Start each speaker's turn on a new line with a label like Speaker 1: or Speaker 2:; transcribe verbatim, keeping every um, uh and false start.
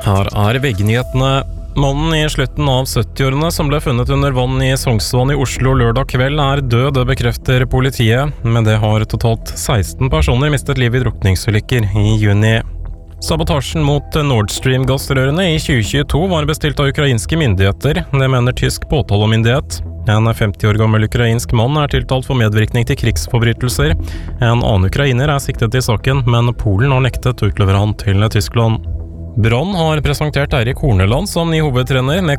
Speaker 1: Her er veggnyhetene. Mannen i slutten av syttiårene som ble funnet under vann i Sognsvann i Oslo lørdag kveld er død, det bekrefter politiet. Men det har totalt seksten personer mistet livet i drukningsulykker i juni. Sabotasjen mot Nord Stream-gassrørene i tjue tjueto var bestilt av ukrainske myndigheter, det mener tysk påtalemyndighet. En femti år gammel ukrainsk mann er tiltalt for medvirkning til krigsforbrytelser. En annen ukrainer er siktet i saken, men Polen har nektet å utlevere han til Tyskland. Brann har presentert Eirik Horneland som ny hovedtrener med